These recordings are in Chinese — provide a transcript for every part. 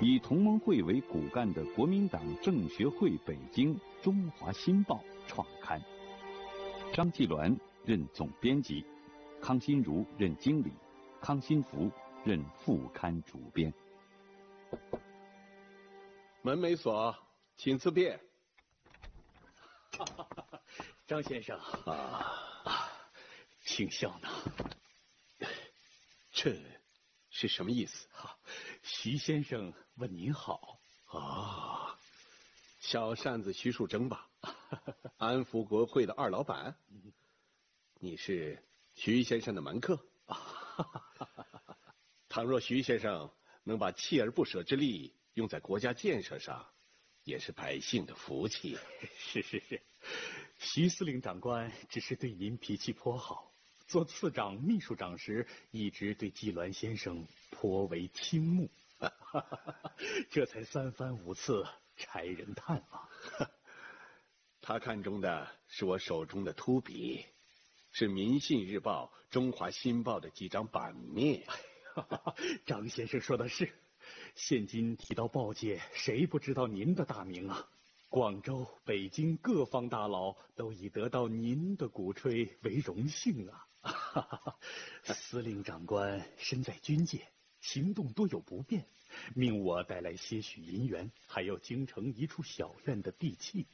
以同盟会为骨干的国民党政学会北京《中华新报》创刊，张继鸾任总编辑，康新如任经理，康新福任副刊主编。 门没锁，请自便。 张先生请笑纳。 这是什么意思？ 徐先生问您好。 小扇子徐树铮吧？安福国会的二老板？你是徐先生的门客？倘若徐先生能把锲而不舍之力用在国家建设上，也是百姓的福气。 是，徐司令长官只是对您脾气颇好，做次长、秘书长时一直对季鸾先生颇为倾慕，这才3番5次差人探望。 他看中的是我手中的秃笔，是《民信日报》《中华新报》的几张版面。 张先生说的是，现今提到报界，谁不知道您的大名啊？广州、北京各方大佬都以得到您的鼓吹为荣幸啊！司令长官身在军界，行动多有不便，命我带来些许银元，还有京城一处小院的地契。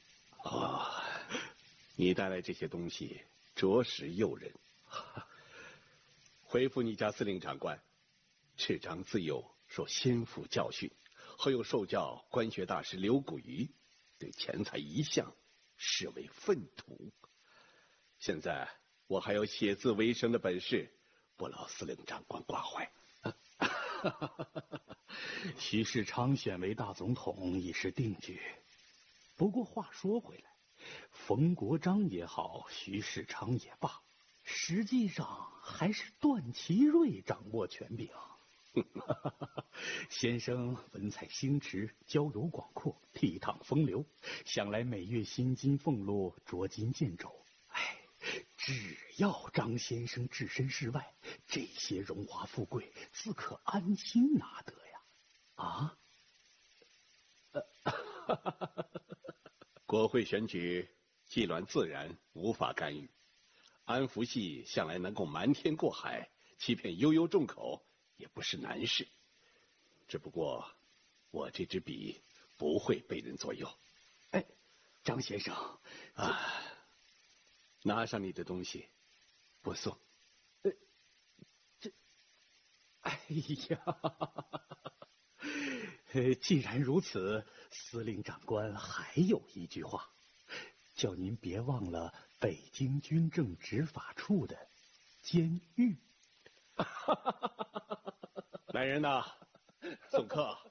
你带来这些东西着实诱人。回复你家司令长官，赤章自幼受先父教训，后又受教官学大师刘古瑜，对钱财一向视为粪土。现在我还有写字为生的本事，不劳司令长官挂怀。 徐世昌选为大总统已是定局。不过话说回来，冯国璋也好，徐世昌也罢，实际上还是段祺瑞掌握权柄。先生文采星驰，交友广阔，倜傥风流，想来每月薪金俸禄，捉襟见肘。只要张先生置身事外，这些荣华富贵自可安心拿得呀！ 国会选举，季鸾自然无法干预。安福系向来能够瞒天过海，欺骗悠悠众口，也不是难事。只不过我这支笔不会被人左右。 张先生拿上你的东西，不送。 既然如此，司令长官还有一句话，叫您别忘了北京军政执法处的监狱。 来人呐，送客。